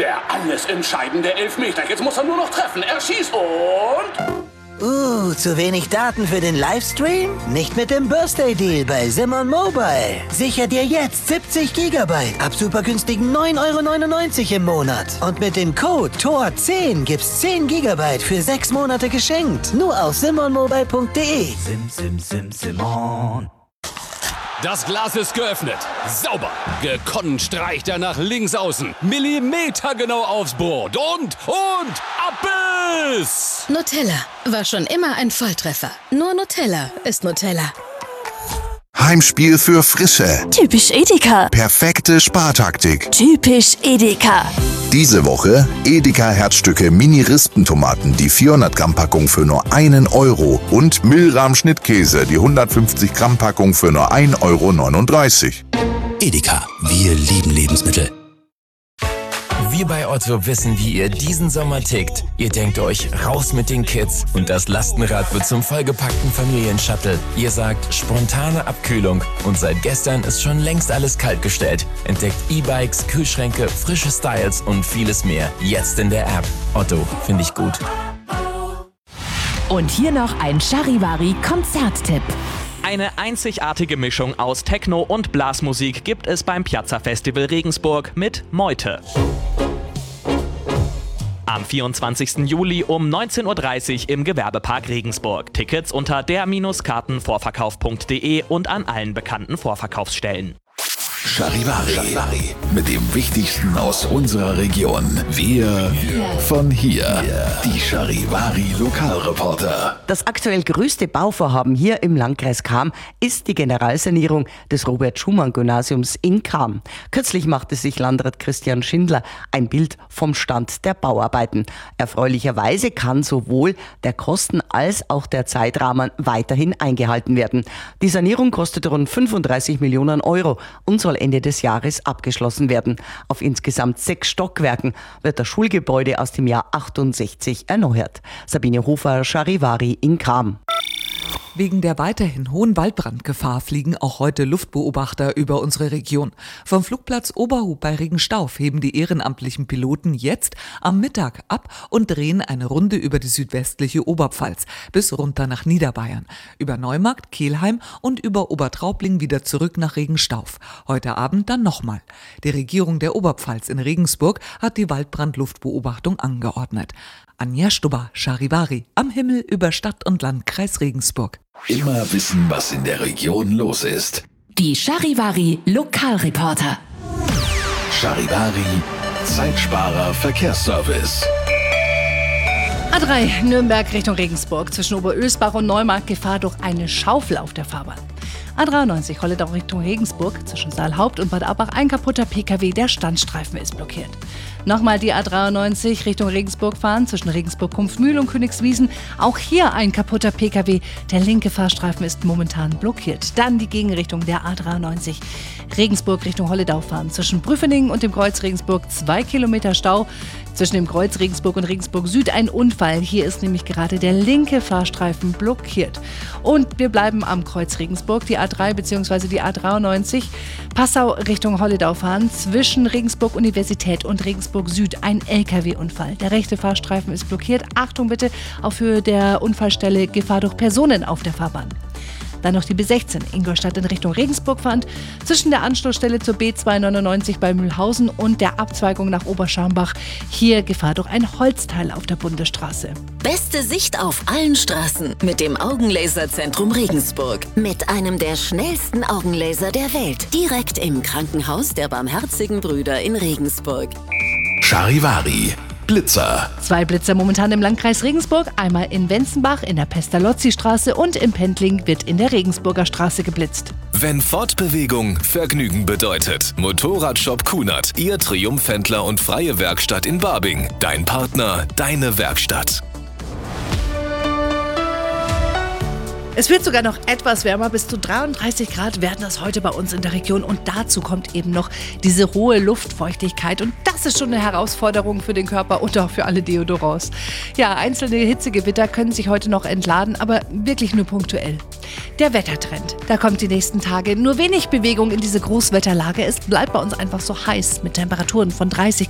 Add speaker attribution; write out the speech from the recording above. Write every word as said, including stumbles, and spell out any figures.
Speaker 1: Der alles entscheidende Elfmeter. Jetzt muss er nur noch treffen. Er schießt und...
Speaker 2: Uh, zu wenig Daten für den Livestream? Nicht mit dem Birthday Deal bei Simon Mobile. Sicher dir jetzt siebzig Gigabyte ab super günstigen neun Euro neunundneunzig im Monat. Und mit dem Code T O R zehn gibt's zehn Gigabyte für sechs Monate geschenkt. Nur auf simon mobile punkt de.
Speaker 3: Sim, sim, sim, Simon.
Speaker 4: Das Glas ist geöffnet. Sauber. Gekonnt streicht er nach links außen. Millimetergenau aufs Brot. Und, und, Abbiss!
Speaker 5: Nutella war schon immer ein Volltreffer. Nur Nutella ist Nutella.
Speaker 6: Heimspiel für Frische.
Speaker 7: Typisch Edeka.
Speaker 6: Perfekte Spartaktik.
Speaker 7: Typisch Edeka.
Speaker 6: Diese Woche Edeka Herzstücke Mini-Rispentomaten, die vierhundert Gramm Packung für nur einen Euro und Milram Schnittkäse, die hundertfünfzig Gramm Packung für nur ein Euro neununddreißig.
Speaker 3: Edeka, wir lieben Lebensmittel. Wir bei Otto wissen, wie ihr diesen Sommer tickt. Ihr denkt euch, raus mit den Kids und das Lastenrad wird zum vollgepackten Familienshuttle. Ihr sagt, spontane Abkühlung und seit gestern ist schon längst alles kaltgestellt. Entdeckt E-Bikes, Kühlschränke, frische Styles und vieles mehr. Jetzt in der App. Otto, finde ich gut.
Speaker 8: Und hier noch ein Charivari-Konzerttipp.
Speaker 9: Eine einzigartige Mischung aus Techno und Blasmusik gibt es beim Piazza Festival Regensburg mit Meute. Am vierundzwanzigsten Juli um neunzehn Uhr dreißig im Gewerbepark Regensburg. Tickets unter der Karten vorverkauf punkt de und an allen bekannten Vorverkaufsstellen.
Speaker 10: Charivari. Charivari. Mit dem Wichtigsten aus unserer Region. Wir von hier. Die Charivari Lokalreporter.
Speaker 11: Das aktuell größte Bauvorhaben hier im Landkreis Cham ist die Generalsanierung des Robert-Schumann-Gymnasiums in Cham. Kürzlich machte sich Landrat Christian Schindler ein Bild vom Stand der Bauarbeiten. Erfreulicherweise kann sowohl der Kosten- als auch der Zeitrahmen weiterhin eingehalten werden. Die Sanierung kostet rund fünfunddreißig Millionen Euro und soll Ende des Jahres abgeschlossen werden. Auf insgesamt sechs Stockwerken wird das Schulgebäude aus dem Jahr achtundsechzig erneuert. Sabine Hofer, Charivari in Cham.
Speaker 12: Wegen der weiterhin hohen Waldbrandgefahr fliegen auch heute Luftbeobachter über unsere Region. Vom Flugplatz Oberhub bei Regenstauf heben die ehrenamtlichen Piloten jetzt am Mittag ab und drehen eine Runde über die südwestliche Oberpfalz bis runter nach Niederbayern, über Neumarkt, Kelheim und über Obertraubling wieder zurück nach Regenstauf. Heute Abend dann nochmal. Die Regierung der Oberpfalz in Regensburg hat die Waldbrandluftbeobachtung angeordnet. Anja Stubber, Charivari, am Himmel über Stadt und Landkreis Regensburg.
Speaker 10: Immer wissen, was in der Region los ist.
Speaker 8: Die Charivari Lokalreporter.
Speaker 10: Charivari, Zeitsparer Verkehrsservice.
Speaker 13: A drei Nürnberg Richtung Regensburg. Zwischen Oberösbach und Neumarkt Gefahr durch eine Schaufel auf der Fahrbahn. A dreiundneunzig Holledau Richtung Regensburg. Zwischen Saalhaupt und Bad Abbach ein kaputter P K W. Der Standstreifen ist blockiert. Nochmal die A dreiundneunzig Richtung Regensburg fahren. Zwischen Regensburg-Kumpfmühl und Königswiesen. Auch hier ein kaputter P K W. Der linke Fahrstreifen ist momentan blockiert. Dann die Gegenrichtung der A dreiundneunzig. Regensburg Richtung Holledau fahren. Zwischen Brüfeningen und dem Kreuz Regensburg zwei Kilometer Stau. Zwischen dem Kreuz Regensburg und Regensburg Süd ein Unfall. Hier ist nämlich gerade der linke Fahrstreifen blockiert. Und wir bleiben am Kreuz Regensburg. Die A drei bzw. die A dreiundneunzig. Passau Richtung Holledau fahren. Zwischen Regensburg Universität und Regensburg Süd ein L K W-Unfall. Der rechte Fahrstreifen ist blockiert. Achtung bitte, auf Höhe der Unfallstelle Gefahr durch Personen auf der Fahrbahn. Dann noch die B sechzehn, Ingolstadt in Richtung Regensburg fahrend. Zwischen der Anschlussstelle zur B zweihundertneunundneunzig bei Mühlhausen und der Abzweigung nach Oberscharmbach. Hier Gefahr durch ein Holzteil auf der Bundesstraße.
Speaker 5: Beste Sicht auf allen Straßen mit dem Augenlaserzentrum Regensburg. Mit einem der schnellsten Augenlaser der Welt. Direkt im Krankenhaus der Barmherzigen Brüder in Regensburg.
Speaker 10: Charivari. Blitzer.
Speaker 13: Zwei Blitzer momentan im Landkreis Regensburg. Einmal in Wenzenbach in der Pestalozzi-Straße und im Pendling wird in der Regensburger Straße geblitzt.
Speaker 14: Wenn Fortbewegung Vergnügen bedeutet. Motorradshop Kunert. Ihr Triumphhändler und freie Werkstatt in Barbing. Dein Partner, deine Werkstatt.
Speaker 13: Es wird sogar noch etwas wärmer, bis zu dreiunddreißig Grad werden das heute bei uns in der Region und dazu kommt eben noch diese hohe Luftfeuchtigkeit und das ist schon eine Herausforderung für den Körper und auch für alle Deodorants. Ja, einzelne Hitzegewitter können sich heute noch entladen, aber wirklich nur punktuell. Der Wettertrend, da kommt die nächsten Tage nur wenig Bewegung in diese Großwetterlage. Es bleibt bei uns einfach so heiß mit Temperaturen von dreißig